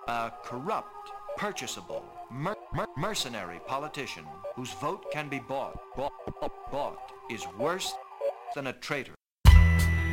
A corrupt, purchasable, mercenary politician whose vote can be bought is worse than a traitor.